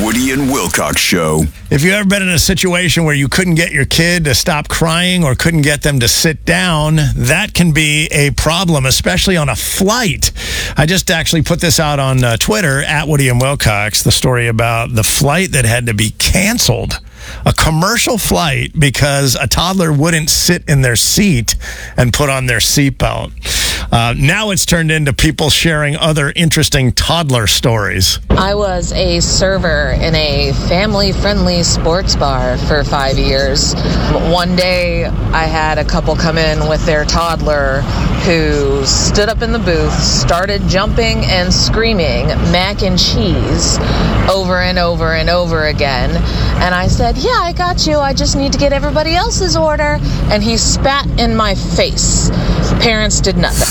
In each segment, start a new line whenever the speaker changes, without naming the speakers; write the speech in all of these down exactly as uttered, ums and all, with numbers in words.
Woody and Wilcox Show.
If you've ever been in a situation where you couldn't get your kid to stop crying or couldn't get them to sit down, that can be a problem, especially on a flight. I just actually put this out on uh, Twitter, at Woody and Wilcox, the story about the flight that had to be canceled. A commercial flight because a toddler wouldn't sit in their seat and put on their seatbelt. Uh, now it's turned into people sharing other interesting toddler stories.
I was a server in a family-friendly sports bar for five years. One day, I had a couple come in with their toddler who stood up in the booth, started jumping and screaming mac and cheese over and over and over again. And I said, yeah, I got you. I just need to get everybody else's order. And he spat in my face. Parents did nothing.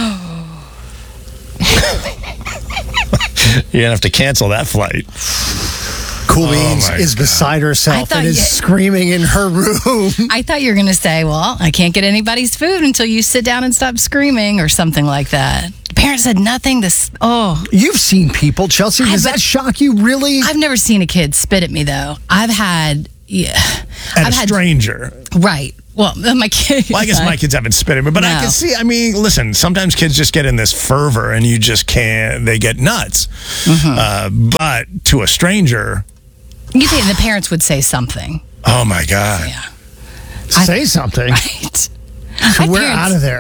You're going to have to cancel that flight.
Cool Beans
oh
is
God.
beside herself and is
you,
screaming in her room.
I thought you were going to say, well, I can't get anybody's food until you sit down and stop screaming or something like that. Parents said nothing. This, oh.
You've seen people, Chelsea. Does
I've,
that shock you, really?
I've never seen a kid spit at me, though. I've had, yeah.
At
I've
a
had,
stranger.
Right. Well, my kids.
Well, I guess my kids haven't spit at me, but
No.
I can see, I mean, listen, sometimes kids just get in this fervor and you just can't, they get nuts. Mm-hmm. Uh, but to a stranger.
You think the parents would say something.
Oh, my God.
Yeah.
Say something.
Right.
We're
parents,
out of there.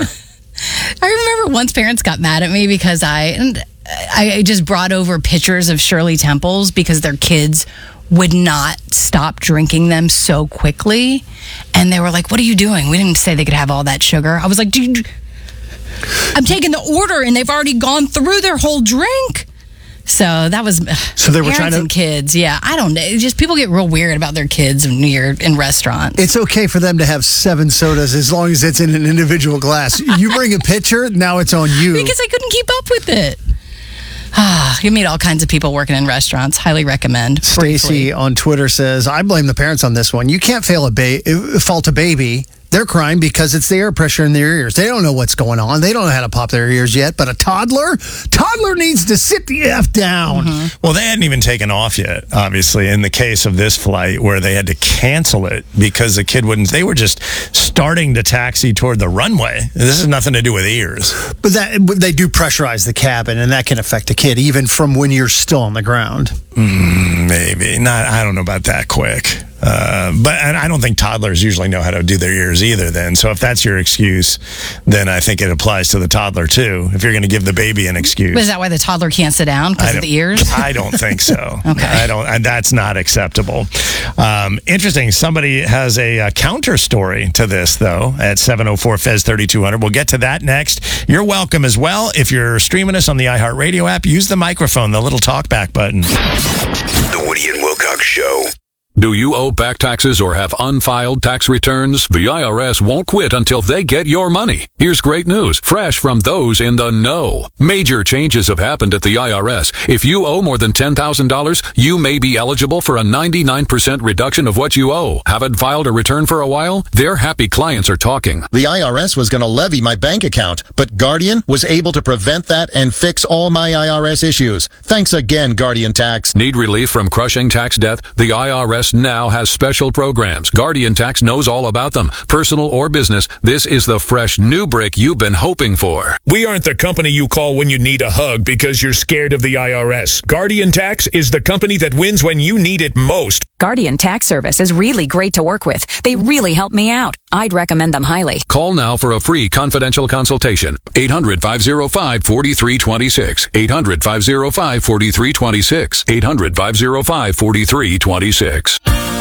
I remember once parents got mad at me because I, and I just brought over pictures of Shirley Temples because their kids would not stop drinking them so quickly. And they were like, what are you doing? We didn't say they could have all that sugar. I was like, dude, I'm taking the order and they've already gone through their whole drink. So that was
so they were
parents
trying to
and kids. Yeah, I don't know. It's just people get real weird about their kids when you're in restaurants.
It's okay for them to have seven sodas as long as it's in an individual glass. You bring a pitcher, now it's on you.
Because I couldn't keep up with it. Ah, you meet all kinds of people working in restaurants. Highly recommend.
Stacy on Twitter says, I blame the parents on this one. You can't fail a ba- fault a baby. They're crying because it's the air pressure in their ears. They don't know what's going on. They don't know how to pop their ears yet. But a toddler, toddler needs to sit the F down.
Mm-hmm.
Well, they hadn't even taken off yet, obviously, in the case of this flight where they had to cancel it because the kid wouldn't. They were just starting to taxi toward the runway. This has nothing to do with ears.
But that they do pressurize the cabin, and that can affect a kid even from when you're still on the ground.
Mm, maybe. Not. I don't know about that quick. Uh, but and I don't think toddlers usually know how to do their ears either then. So if that's your excuse, then I think it applies to the toddler too. If you're going to give the baby an excuse.
But is that why the toddler can't sit down because of the ears?
I don't think so.
Okay.
I don't, and that's not acceptable. Um, interesting. Somebody has a, a counter story to this though at seven oh four Fez thirty-two hundred. We'll get to that next. You're welcome as well. If you're streaming us on the iHeartRadio app, use the microphone, the little talkback button.
The Woody and Wilcox Show.
Do you owe back taxes or have unfiled tax returns? The I R S won't quit until they get your money. Here's great news, fresh from those in the know. Major changes have happened at the I R S. If you owe more than ten thousand dollars, you may be eligible for a ninety-nine percent reduction of what you owe. Haven't filed a return for a while? Their happy clients are talking.
The I R S was going to levy my bank account, but Guardian was able to prevent that and fix all my I R S issues. Thanks again, Guardian Tax.
Need relief from crushing tax debt? The I R S now has special programs. Guardian Tax knows all about them. Personal or business, this is the fresh new brick you've been hoping for.
We aren't the company you call when you need a hug because you're scared of the I R S. Guardian Tax is the company that wins when you need it most.
Guardian Tax Service is really great to work with. They really help me out. I'd recommend them highly.
Call now for a free confidential consultation. eight hundred, five oh five, four three two six. eight hundred, five oh five, four three two six. eight hundred, five oh five, four three two six.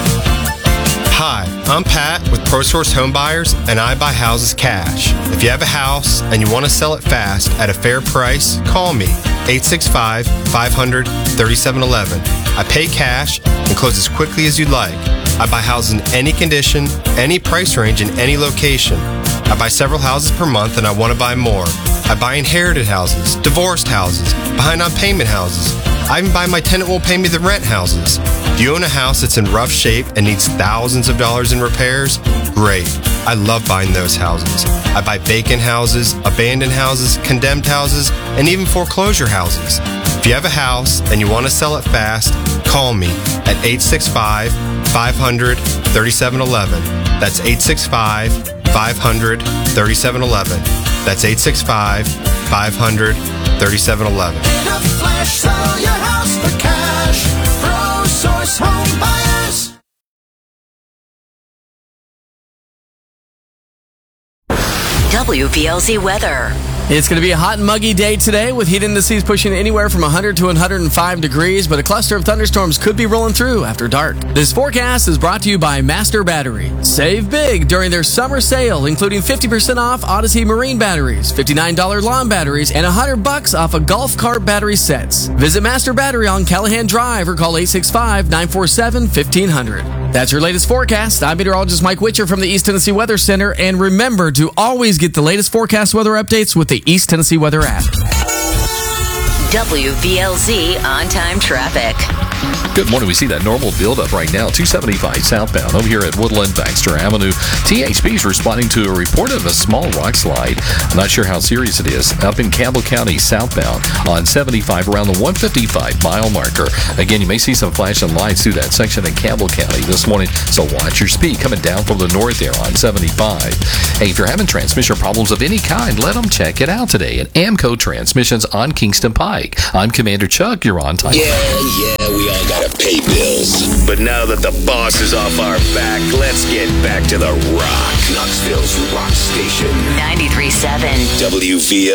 Hi, I'm Pat with ProSource Home Buyers, and I buy houses cash. If you have a house and you want to sell it fast at a fair price, call me, eight six five, five hundred, thirty-seven eleven. I pay cash and close as quickly as you'd like. I buy houses in any condition, any price range, in any location. I buy several houses per month and I want to buy more. I buy inherited houses, divorced houses, behind on payment houses. I even buy my tenant won't pay me the rent houses. Do you own a house that's in rough shape and needs thousands of dollars in repairs? Great. I love buying those houses. I buy vacant houses, abandoned houses, condemned houses, and even foreclosure houses. If you have a house and you want to sell it fast, call me at eight six five, five hundred, thirty-seven eleven. That's eight six five, five hundred, thirty-seven eleven. That's eight six five, five hundred, thirty-seven eleven.
In a flash, sell your house for cash. ProSource Home Buyers.
W P L Z weather.
It's going to be a hot and muggy day today with heat indices pushing anywhere from one hundred to one hundred five degrees, but a cluster of thunderstorms could be rolling through after dark. This forecast is brought to you by Master Battery. Save big during their summer sale, including fifty percent off Odyssey Marine batteries, fifty-nine dollars lawn batteries, and one hundred bucks off of golf cart battery sets. Visit Master Battery on Callahan Drive or call eight six five, nine four seven, fifteen hundred. That's your latest forecast. I'm meteorologist Mike Witcher from the East Tennessee Weather Center, and remember to always get the latest forecast weather updates with the East Tennessee Weather app.
W V L Z on-time traffic.
Good morning. We see that normal buildup right now. two seventy-five southbound over here at Woodland Baxter Avenue. T H P is responding to a report of a small rock slide. I'm not sure how serious it is. Up in Campbell County southbound on seventy-five around the one fifty-five mile marker. Again, you may see some flashing lights through that section in Campbell County this morning, so watch your speed coming down from the north there on seventy-five. Hey, if you're having transmission problems of any kind, let them check it out today at Amco Transmissions on Kingston Pike. I'm Commander Chuck. You're on time.
Yeah, yeah, we all gotta pay bills. But now that the boss is off our back, let's get back to the rock. Knoxville's Rock Station.
ninety-three point seven
W V L.